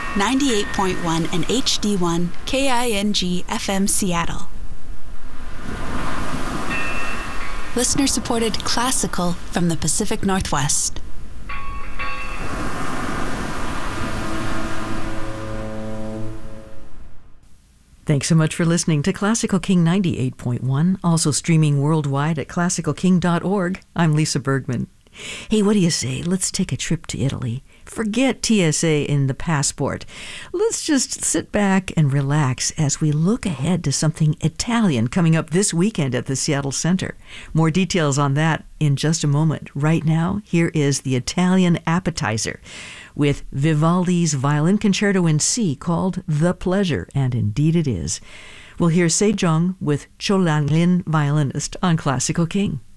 98.1 and HD1 KING FM Seattle. Listener-supported classical from the Pacific Northwest. Thanks so much for listening to Classical King 98.1, also streaming worldwide at classicalking.org. I'm Lisa Bergman. Hey, what do you say? Let's take a trip to Italy. Forget TSA in the passport. Let's just sit back and relax as we look ahead to something Italian coming up this weekend at the Seattle Center. More details on that in just a moment. Right now, here is the Italian appetizer with Vivaldi's Violin Concerto in C called The Pleasure, and indeed it is. We'll hear Sejong with Cho Lang-lin violinist on Classical King.